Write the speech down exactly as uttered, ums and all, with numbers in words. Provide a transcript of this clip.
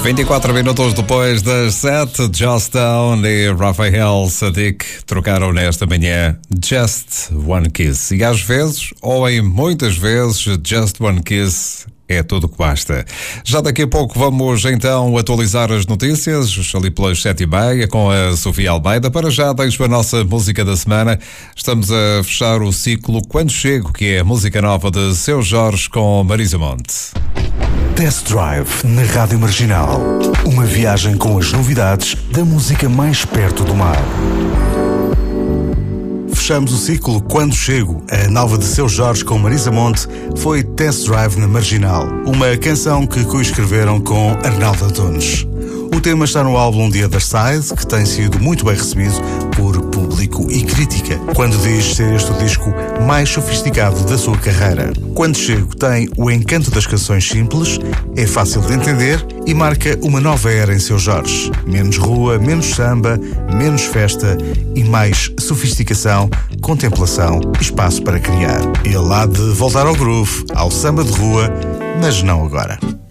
vinte e quatro minutos depois das sete, Joss Stone e Raphael Saadiq trocaram nesta manhã Just One Kiss. E às vezes, ou em muitas vezes, Just One Kiss é tudo que basta. Já daqui a pouco vamos então atualizar as notícias, ali pelas sete e meia, com a Sofia Almeida. Para já deixo a nossa música da semana. Estamos a fechar o ciclo Quando Chego, que é a música nova de Seu Jorge com Marisa Monte. Test Drive na Rádio Marginal. Uma viagem com as novidades da música mais perto do mar. Fechamos o ciclo Quando Chego. A nova de Seu Jorge com Marisa Monte foi Test Drive na Marginal, uma canção que coescreveram com Arnaldo Antunes. O tema está no álbum The Other Side, que tem sido muito bem recebido por público e crítica, quando diz ser este o disco mais sofisticado da sua carreira. Quando Chego tem o encanto das canções simples, é fácil de entender e marca uma nova era em Seu Jorge. Menos rua, menos samba, menos festa e mais sofisticação, contemplação e espaço para criar. Ele há de voltar ao groove, ao samba de rua, mas não agora.